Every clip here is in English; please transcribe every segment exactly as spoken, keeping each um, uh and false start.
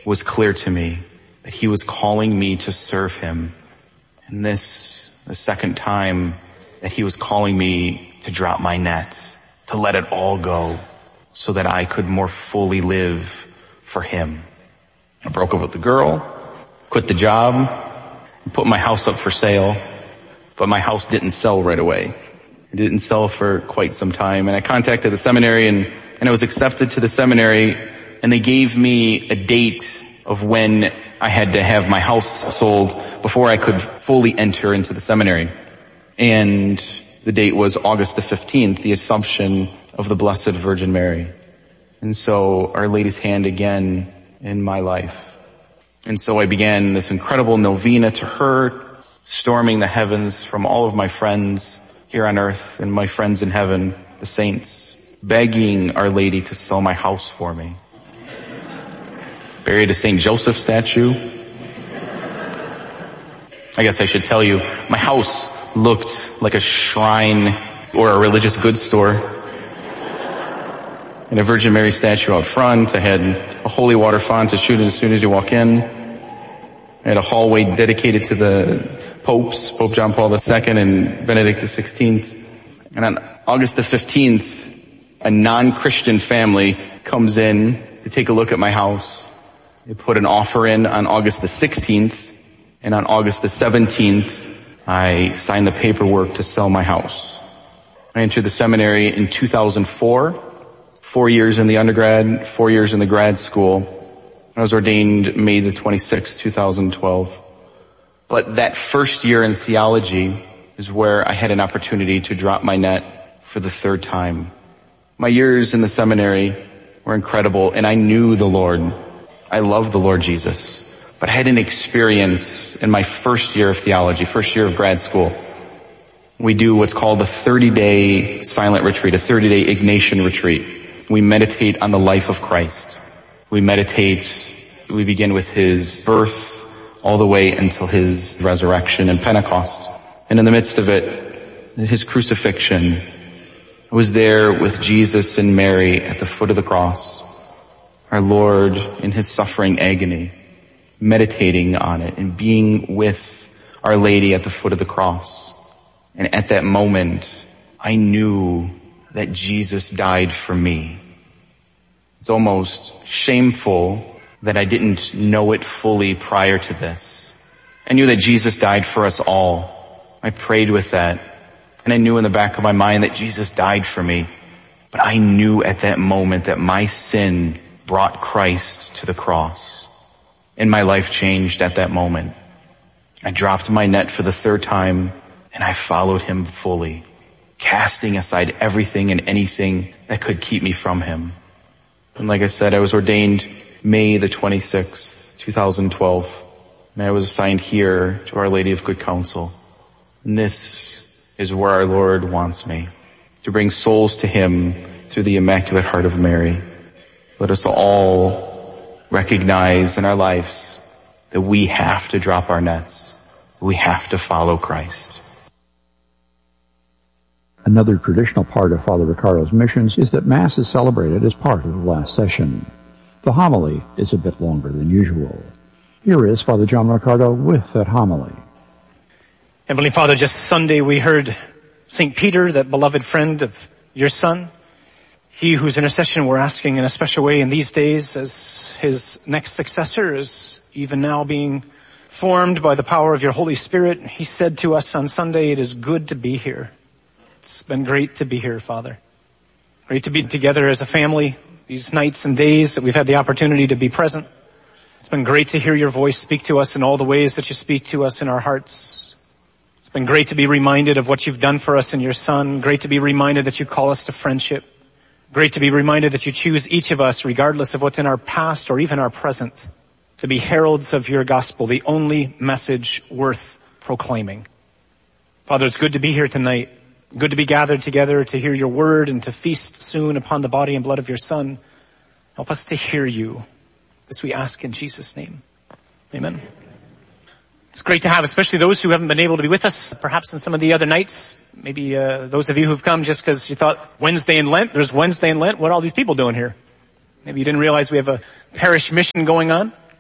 was clear to me that he was calling me to serve him. And this, the second time that he was calling me to drop my net, to let it all go so that I could more fully live for him. I broke up with the girl, quit the job, and put my house up for sale, but my house didn't sell right away. It didn't sell for quite some time, and I contacted the seminary and, and I was accepted to the seminary, and they gave me a date of when I had to have my house sold before I could fully enter into the seminary. And the date was August the fifteenth, the Assumption of the Blessed Virgin Mary. And so Our Lady's hand again in my life. And so I began this incredible novena to her, storming the heavens from all of my friends here on earth and my friends in heaven, the saints, begging Our Lady to sell my house for me. Buried a Saint Joseph statue. I guess I should tell you, my house looked like a shrine or a religious goods store. And a Virgin Mary statue out front. I had a holy water font to shoot as soon as you walk in. I had a hallway dedicated to the popes, Pope John Paul the Second and Benedict the Sixteenth. And on August the fifteenth, a non-Christian family comes in to take a look at my house. They put an offer in on August the sixteenth, and on August the seventeenth, I signed the paperwork to sell my house. I entered the seminary in two thousand four, four years in the undergrad, four years in the grad school. I was ordained May the twenty-sixth, two thousand twelve. But that first year in theology is where I had an opportunity to drop my net for the third time. My years in the seminary were incredible, and I knew the Lord. I loved the Lord Jesus. But I had an experience in my first year of theology, first year of grad school. We do what's called a thirty-day silent retreat, a thirty-day Ignatian retreat. We meditate on the life of Christ. We meditate, we begin with his birth all the way until his resurrection and Pentecost. And in the midst of it, his crucifixion, I was there with Jesus and Mary at the foot of the cross. Our Lord in his suffering agony, meditating on it and being with Our Lady at the foot of the cross. And at that moment, I knew that Jesus died for me. It's almost shameful that I didn't know it fully prior to this. I knew that Jesus died for us all. I prayed with that. And I knew in the back of my mind that Jesus died for me. But I knew at that moment that my sin brought Christ to the cross. And my life changed at that moment. I dropped my net for the third time, and I followed him fully, casting aside everything and anything that could keep me from him. And like I said, I was ordained May the twenty-sixth, two thousand twelve, and I was assigned here to Our Lady of Good Counsel. And this is where our Lord wants me, to bring souls to him through the Immaculate Heart of Mary. Let us all recognize in our lives that we have to drop our nets. We have to follow Christ. Another traditional part of Father Ricardo's missions is that Mass is celebrated as part of the last session. The homily is a bit longer than usual. Here is Father John Ricardo with that homily. Heavenly Father, just Sunday we heard Saint Peter, that beloved friend of your Son, he whose intercession we're asking in a special way in these days as his next successor is even now being formed by the power of your Holy Spirit. He said to us on Sunday, it is good to be here. It's been great to be here, Father. Great to be together as a family these nights and days that we've had the opportunity to be present. It's been great to hear your voice speak to us in all the ways that you speak to us in our hearts. It's been great to be reminded of what you've done for us in your Son. Great to be reminded that you call us to friendship. Great to be reminded that you choose each of us, regardless of what's in our past or even our present, to be heralds of your gospel, the only message worth proclaiming. Father, it's good to be here tonight. Good to be gathered together to hear your word and to feast soon upon the body and blood of your Son. Help us to hear you. This we ask in Jesus' name. Amen. It's great to have, especially those who haven't been able to be with us, perhaps in some of the other nights. Maybe uh, those of you who've come just because you thought Wednesday in Lent, there's Wednesday in Lent. What are all these people doing here? Maybe you didn't realize we have a parish mission going on.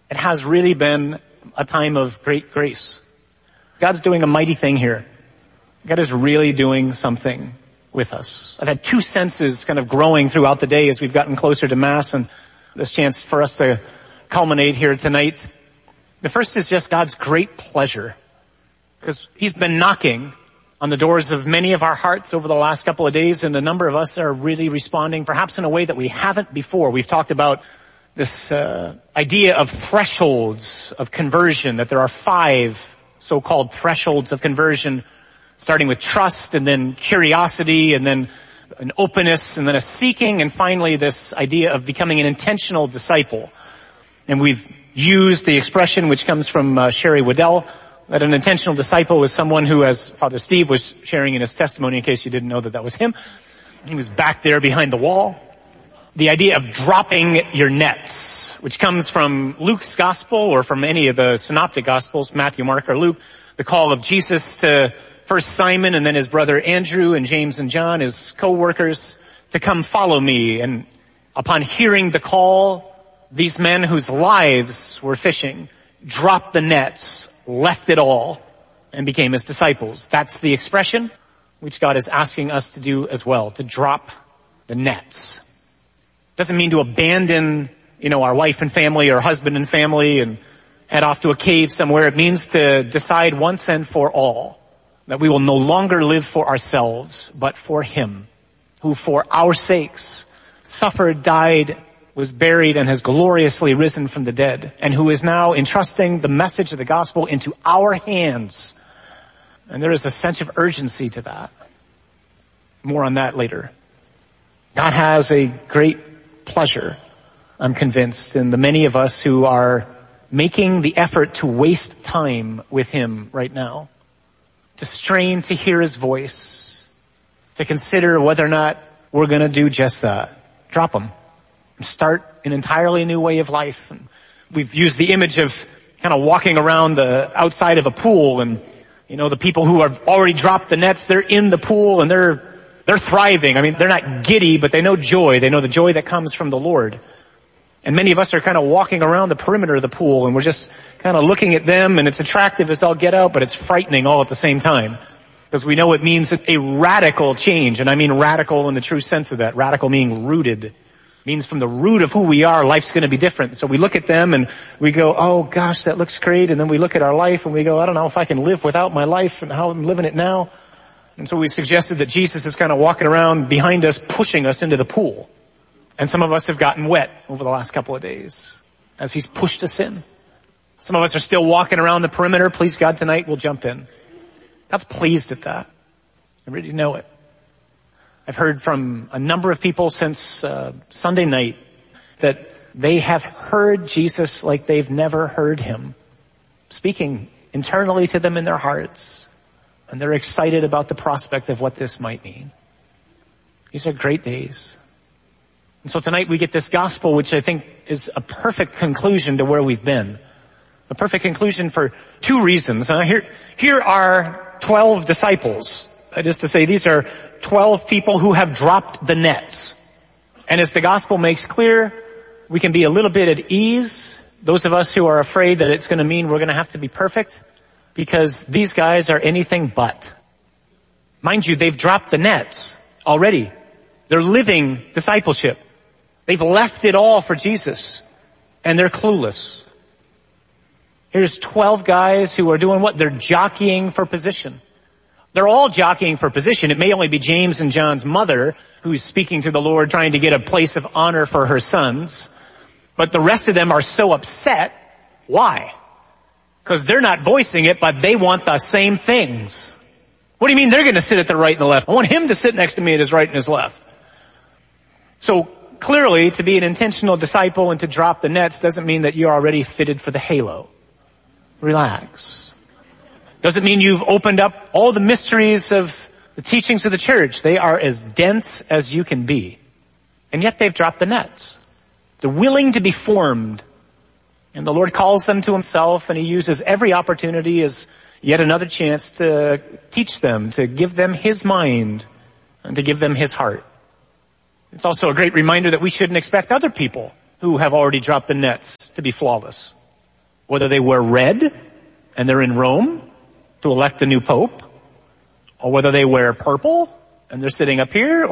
It has really been a time of great grace. God's doing a mighty thing here. God is really doing something with us. I've had two senses kind of growing throughout the day as we've gotten closer to Mass and this chance for us to culminate here tonight. The first is just God's great pleasure, because he's been knocking on the doors of many of our hearts over the last couple of days, and a number of us are really responding perhaps in a way that we haven't before. We've talked about this uh, idea of thresholds of conversion, that there are five so-called thresholds of conversion, starting with trust and then curiosity and then an openness and then a seeking, and finally this idea of becoming an intentional disciple. And we've used the expression which comes from uh, Sherry Waddell, that an intentional disciple is someone who, as Father Steve was sharing in his testimony, in case you didn't know that that was him, he was back there behind the wall. The idea of dropping your nets, which comes from Luke's gospel or from any of the synoptic gospels, Matthew, Mark, or Luke, the call of Jesus to first Simon and then his brother Andrew and James and John, his co-workers, to come follow me. And upon hearing the call, these men whose lives were fishing dropped the nets, left it all, and became his disciples. That's the expression which God is asking us to do as well, to drop the nets. Doesn't mean to abandon, you know, our wife and family or husband and family and head off to a cave somewhere. It means to decide once and for all that we will no longer live for ourselves, but for him, who for our sakes suffered, died, was buried, and has gloriously risen from the dead, and who is now entrusting the message of the gospel into our hands. And there is a sense of urgency to that. More on that later. God has a great pleasure, I'm convinced, in the many of us who are making the effort to waste time with him right now, to strain to hear his voice, to consider whether or not we're going to do just that. Drop him and start an entirely new way of life. And we've used the image of kind of walking around the outside of a pool, and you know, the people who have already dropped the nets, they're in the pool and they're they're thriving. I mean, they're not giddy, but they know joy. They know the joy that comes from the Lord. And many of us are kind of walking around the perimeter of the pool, and we're just kind of looking at them, and it's attractive as all get out, but it's frightening all at the same time. Because we know it means a radical change, and I mean radical in the true sense of that. Radical meaning rooted. It means from the root of who we are, life's going to be different. So we look at them and we go, oh gosh, that looks great. And then we look at our life and we go, I don't know if I can live without my life and how I'm living it now. And so we've suggested that Jesus is kind of walking around behind us, pushing us into the pool. And some of us have gotten wet over the last couple of days as he's pushed us in. Some of us are still walking around the perimeter. Please God, tonight we'll jump in. God's pleased at that. I really know it. I've heard from a number of people since uh, Sunday night that they have heard Jesus like they've never heard him, speaking internally to them in their hearts. And they're excited about the prospect of what this might mean. These are great days. And so tonight we get this gospel, which I think is a perfect conclusion to where we've been. A perfect conclusion for two reasons. Uh, here, here are twelve disciples. That is to say, these are twelve people who have dropped the nets. And as the gospel makes clear, we can be a little bit at ease. Those of us who are afraid that it's going to mean we're going to have to be perfect, because these guys are anything but. Mind you, they've dropped the nets already. They're living discipleship. They've left it all for Jesus, and they're clueless. Here's twelve guys who are doing what? They're jockeying for position. They're all jockeying for position. It may only be James and John's mother who's speaking to the Lord, trying to get a place of honor for her sons. But the rest of them are so upset. Why? Because they're not voicing it, but they want the same things. What do you mean they're going to sit at the right and the left? I want him to sit next to me at his right and his left. So clearly, to be an intentional disciple and to drop the nets doesn't mean that you're already fitted for the halo. Relax. Doesn't mean you've opened up all the mysteries of the teachings of the church. They are as dense as you can be. And yet they've dropped the nets. They're willing to be formed. And the Lord calls them to himself, and he uses every opportunity as yet another chance to teach them, to give them his mind, and to give them his heart. It's also a great reminder that we shouldn't expect other people who have already dropped the nets to be flawless. whether they wear red and they're in Rome to elect a new pope, or whether they wear purple and they're sitting up here,